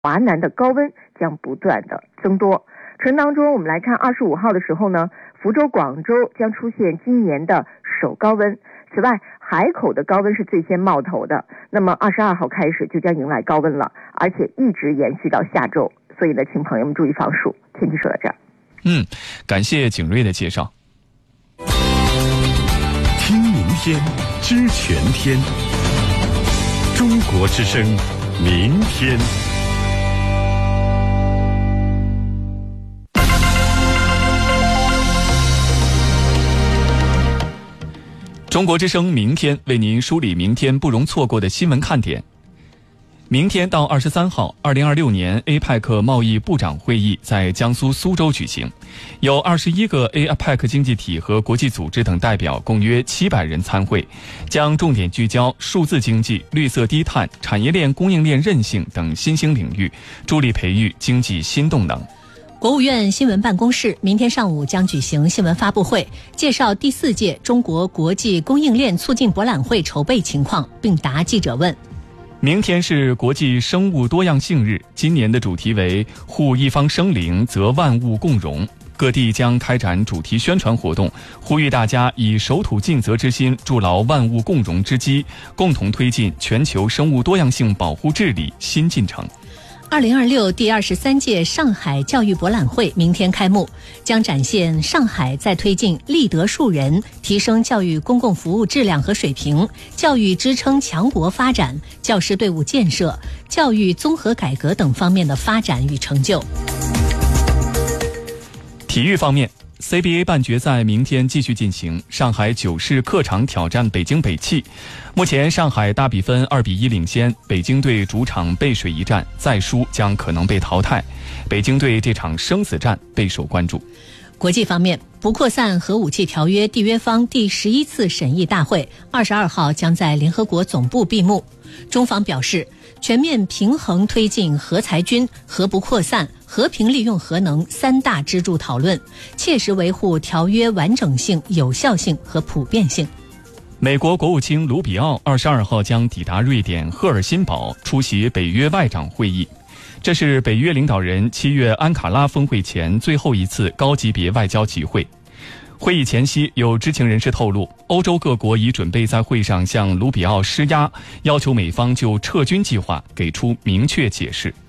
华南的高温将不断的增多。晨当中，我们来看25号的时候呢，福州、广州将出现今年的首高温。此外，海口的高温是最先冒头的，那么22号开始就将迎来高温了，而且一直延续到下周。所以呢，请朋友们注意防暑。天气说到这儿。 感谢景睿的介绍。 听明天，知全天。中国之声，明天。 中国之声明天为您梳理明天不容错过的新闻看点。明天到23号，2026年 APEC 贸易部长会议在江苏苏州举行，有21个 APEC 经济体和国际组织等代表，共约700人参会，将重点聚焦数字经济、绿色低碳、产业链供应链韧性等新兴领域，助力培育经济新动能。 国务院新闻办公室明天上午将举行新闻发布会，介绍第4届中国国际供应链促进博览会筹备情况，并答记者问。 明天是国际生物多样性日，今年的主题为护一方生灵，则万物共荣。各地将开展主题宣传活动，呼吁大家以守土尽责之心，筑牢万物共荣之基，共同推进全球生物多样性保护治理新进程。 2026第23届上海教育博览会明天开幕，将展现上海在推进立德树人、提升教育公共服务质量和水平、教育支撑强国发展、教师队伍建设、教育综合改革等方面的发展与成就。 体育方面，CBA 半决赛明天继续进行，上海九市客场挑战北京北汽。目前上海大比分2-1领先，北京队主场背水一战，再输将可能被淘汰。北京队这场生死战备受关注。 国际方面，不扩散核武器条约缔约方第11次审议大会22号将在联合国总部闭幕。中方表示，全面平衡推进核裁军、核不扩散、和平利用核能3大支柱讨论，切实维护条约完整性、有效性和普遍性。 美国国务卿卢比奥22号将抵达瑞典赫尔辛堡，出席北约外长会议。这是北约领导人7月安卡拉峰会前最后一次高级别外交集会。会议前夕，有知情人士透露，欧洲各国已准备在会上向卢比奥施压，要求美方就撤军计划给出明确解释。